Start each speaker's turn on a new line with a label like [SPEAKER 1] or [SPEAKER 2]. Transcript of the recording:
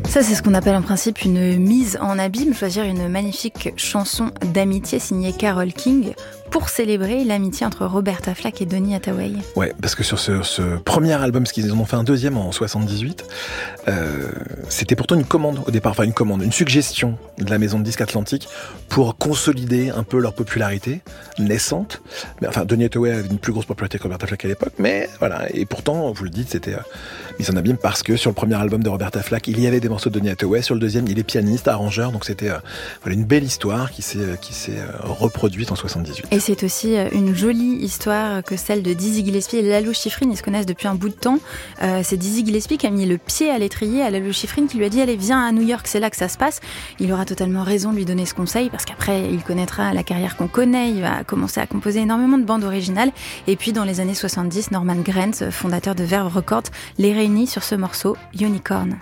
[SPEAKER 1] Ça, c'est ce qu'on appelle en principe une mise en abîme, choisir une magnifique chanson d'amitié signée Carole King pour célébrer l'amitié entre Roberta Flack et Donny Hathaway.
[SPEAKER 2] Ouais, parce que sur ce premier album, parce qu'ils en ont fait un deuxième en 78, c'était pourtant une commande au départ, une suggestion de la maison de disques Atlantique pour consolider un peu leur popularité naissante. Mais enfin, Donny Hathaway avait une plus grosse popularité que Roberta Flack à l'époque, mais voilà. Et pourtant, vous le dites, c'était mise en abîme parce que sur le premier album de Roberta Flack, il y avait des morceaux de Donny Hathaway. Sur le deuxième, il est pianiste, arrangeur, donc c'était une belle histoire qui s'est reproduite en 78.
[SPEAKER 1] Et c'est aussi une jolie histoire que celle de Dizzy Gillespie et Lalo Schifrin. Ils se connaissent depuis un bout de temps. C'est Dizzy Gillespie qui a mis le pied à l'étrier à Lalo Schifrin, qui lui a dit « Allez, viens à New York, c'est là que ça se passe ». Il aura totalement raison de lui donner ce conseil, parce qu'après, il connaîtra la carrière qu'on connaît. Il va commencer à composer énormément de bandes originales. Et puis, dans les années 70, Norman Granz, fondateur de Verve Records, les réunit sur ce morceau « Unicorn ».